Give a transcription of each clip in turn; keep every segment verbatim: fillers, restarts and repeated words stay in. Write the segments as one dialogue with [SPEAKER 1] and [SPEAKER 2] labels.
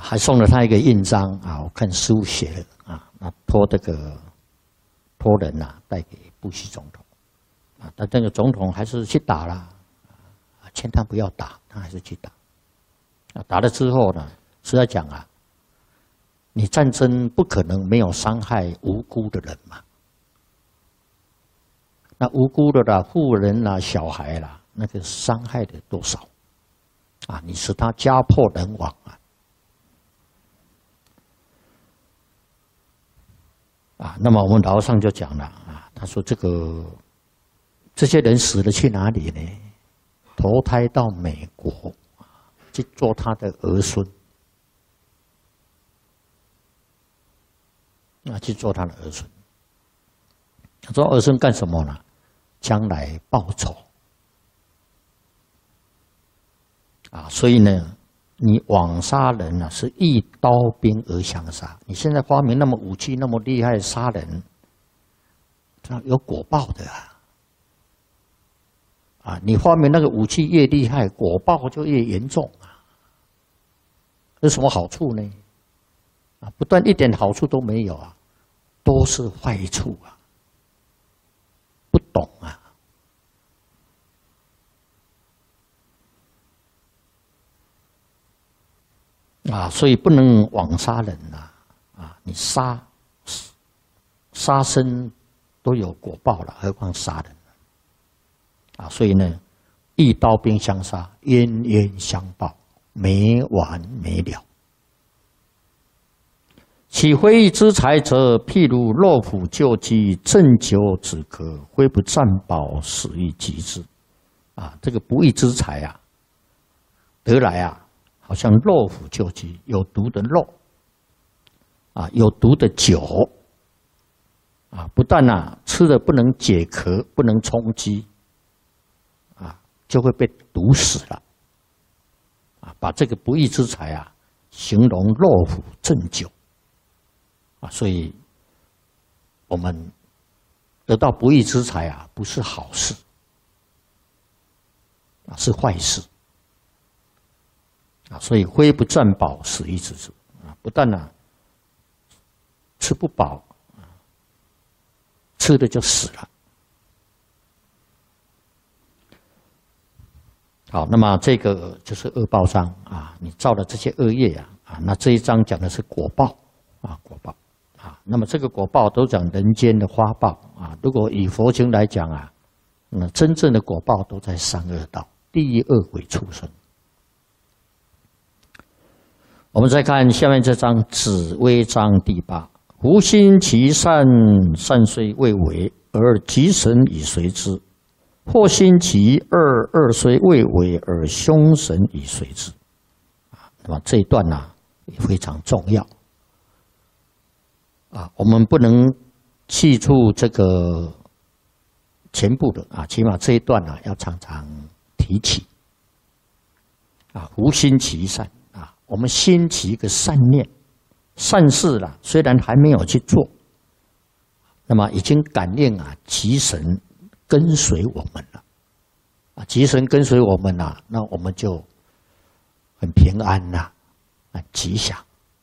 [SPEAKER 1] 还送了他一个印章啊，我看师父写的啊，那托这个托人呐、啊、带给布希总统啊，但这个总统还是去打了，啊，劝他不要打，他还是去打。啊，打了之后呢，实在讲啊，你战争不可能没有伤害无辜的人嘛。那无辜的啦，妇人啦、小孩啦，那个伤害的多少？啊，你使他家破人亡啊！啊，那么我们老和尚就讲了啊，他说这个这些人死了去哪里呢？投胎到美国去做他的儿孙，啊，去做他的儿孙。做儿孙干什么呢？将来报仇。啊，所以呢，你枉杀人啊，是一刀兵而相杀。你现在发明那么武器那么厉害，杀人，这有果报的啊！啊，你发明那个武器越厉害，果报就越严重啊。有什么好处呢？啊，不但一点好处都没有啊，都是坏处啊。不懂啊。啊，所以不能枉杀人呐！啊，你杀杀生都有果报了，何况杀人？啊，所以呢，一刀兵相杀，冤冤相报，没完没了。岂非之财者，譬如肉虎救鸡，鸩酒止渴，非不占饱，死于极之。啊，这个不义之财啊，得来啊。好像肉虎救鸡，有毒的肉，啊，有毒的酒，啊，不但啊吃了不能解渴，不能充饥，啊，就会被毒死了，啊，把这个不义之财啊形容肉虎鸩酒，啊，所以我们得到不义之财啊，不是好事，啊，是坏事。啊，所以非不占饱，死于之之啊！不但啊吃不饱，吃的就死了。好，那么这个就是恶报章啊，你造了这些恶业啊啊，那这一章讲的是果报啊，果报啊。那么这个果报都讲人间的花报啊。如果以佛经来讲啊，那真正的果报都在三恶道，地狱、恶鬼、畜生。我们再看下面这章紫微章第八：夫心其善，善虽未为，而吉神以随之；或心其恶，恶虽未为，而凶神以随之。啊，那么这一段呢、啊、也非常重要啊，我们不能记住这个全部的啊，起码这一段呢、啊、要常常提起啊。夫心其善。我们兴起一个善念、善事啦，虽然还没有去做，那么已经感应啊，吉神跟随我们了，啊，吉神跟随我们啦，那我们就很平安啦，很吉祥。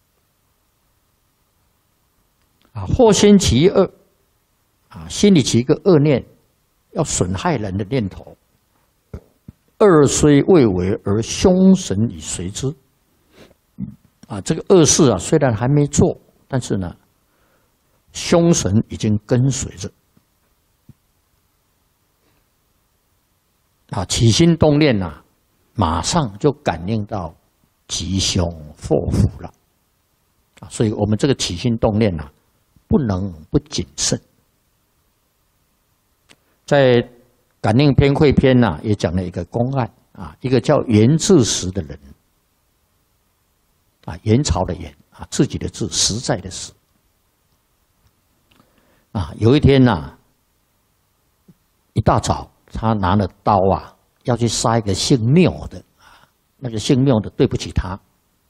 [SPEAKER 1] 啊，或心其恶，啊，心里起一个恶念，要损害人的念头，恶虽未为，而凶神以随之。啊，这个恶事啊，虽然还没做，但是呢，凶神已经跟随着。啊，起心动念呐、啊，马上就感应到吉凶祸福了。啊，所以我们这个起心动念呐、啊，不能不谨慎。在《感应篇会篇》呐，也讲了一个公案啊，一个叫袁志实的人。啊，元朝的元啊，自己的字，实在的实。啊，有一天呐、啊，一大早，他拿了刀啊，要去杀一个姓缪的啊，那个姓缪的对不起他。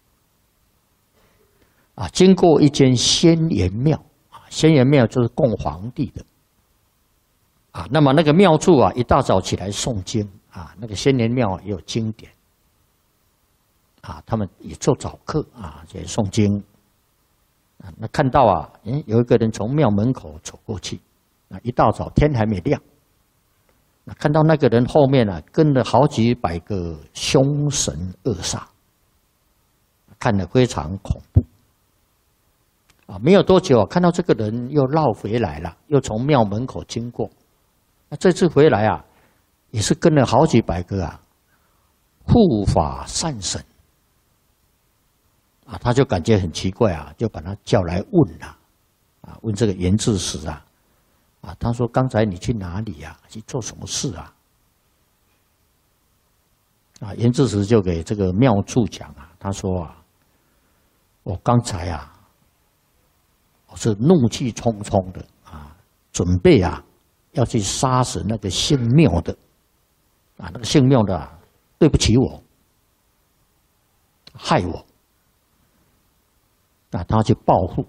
[SPEAKER 1] 啊，经过一间仙岩庙啊，仙岩庙就是供皇帝的。啊，那么那个庙祝啊，一大早起来诵经啊，那个仙岩庙也有经典。 啊，他们也做早课啊，也诵经啊。那看到啊，哎，有一个人从庙门口走过去，啊，一大早天还没亮，那看到那个人后面啊，跟了好几百个凶神恶煞，看得非常恐怖。啊，没有多久啊，看到这个人又绕回来了，又从庙门口经过。那这次回来啊，也是跟了好几百个啊护法善神。啊，他就感觉很奇怪啊，就把他叫来问了，啊，问这个严智时啊，啊，他说刚才你去哪里呀？去做什么事啊？啊，严智时就给这个妙处讲啊，他说啊，我刚才啊。我是怒气冲冲的啊，准备啊要去杀死那个姓缪的啊，那个姓缪的、啊、对不起我，害我啊，他去报复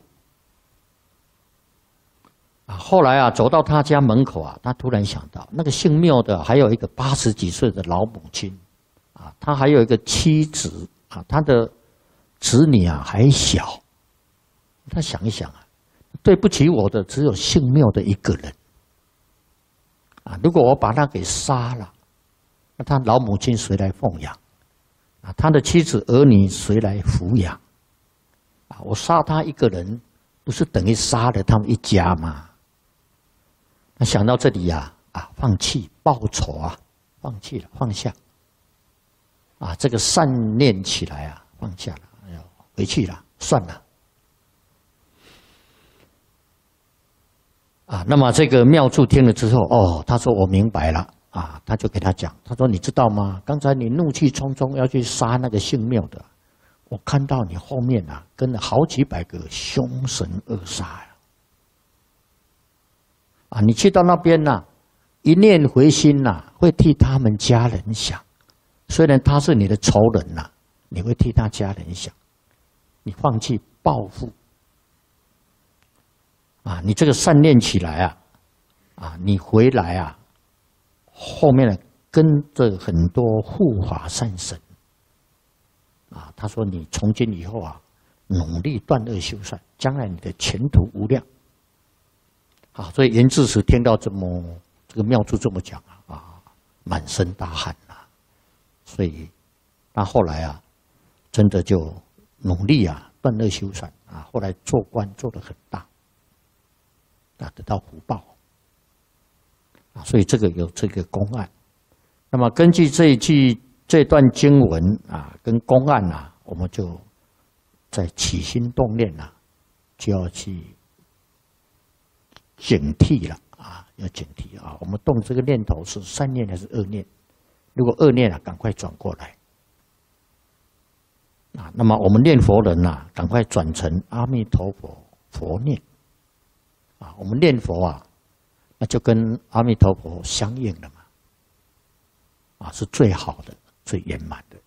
[SPEAKER 1] 啊。后来啊，走到他家门口啊，他突然想到，那个姓缪的还有一个八十几岁的老母亲啊，他还有一个妻子啊，他的子女啊还小，他想一想啊。对不起我的只有姓缪的一个人啊！如果我把他给杀了，那他老母亲谁来奉养啊？他的妻子儿女谁来抚养啊？我杀他一个人，不是等于杀了他们一家吗？那想到这里呀、啊，啊，放弃报仇啊，放弃了，放下啊，这个善念起来啊，放下了，哎呦，回去了，算了。啊，那么这个妙处听了之后，哦，他说我明白了啊，他就给他讲，他说你知道吗？刚才你怒气冲冲要去杀那个姓缪的，我看到你后面啊跟了好几百个凶神恶煞呀！啊，你去到那边呐、啊，一念回心呐、啊，会替他们家人想，虽然他是你的仇人呐、啊，你会替他家人想，你放弃报复。啊，你这个善念起来啊，啊，你回来啊，后面呢跟着很多护法善神，啊，他说你从今以后啊，努力断恶修善，将来你的前途无量。啊，所以严智时听到这么这个妙处这么讲啊，啊，满身大汗啊，所以他后来啊，真的就努力啊断恶修善啊，后来做官做得很大。啊，得到福报啊，所以这个有这个公案。那么根据这一句这段经文啊，跟公案啊，我们就在起心动念啊，就要去警惕了啊，要警惕啊。我们动这个念头是善念还是恶念？如果恶念啊，赶快转过来啊。那么我们念佛人呐、啊，赶快转成阿弥陀佛佛念。啊，我们念佛啊，那就跟阿弥陀佛相应了嘛，啊，是最好的、最圆满的，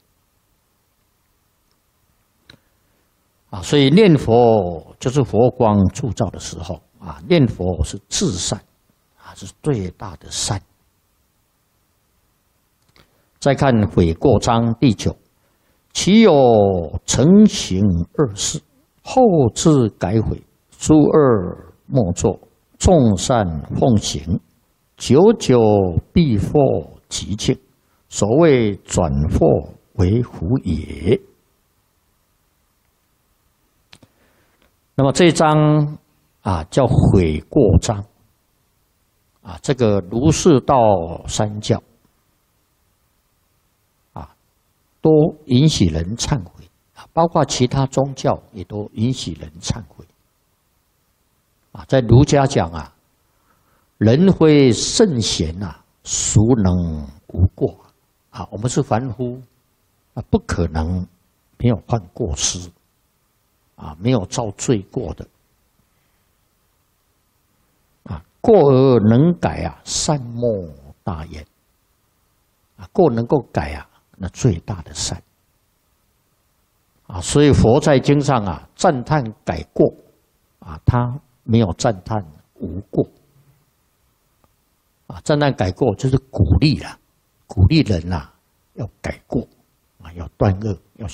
[SPEAKER 1] 啊，所以念佛就是佛光铸造的时候啊，念佛是至善，啊，是最大的善。再看悔过章第九，其有成行二事，后自改悔，诸恶莫作，众善奉行，久久必获极境。所谓转祸为福也。那么这一章啊叫悔过章啊，这个儒释道三教啊都允许人忏悔啊，包括其他宗教也都允许人忏悔。啊，在儒家讲啊，人非圣贤呐、啊，孰能无过啊？我们是凡夫啊，不可能没有犯过失啊，没有造罪过的啊。过而能改啊，善莫大焉啊。过能够改啊，那最大的善啊。所以佛在经上啊，赞叹改过啊，他没有赞叹无过啊，赞叹改过就是鼓励了，鼓励人呐、啊、要改过啊，要断恶，要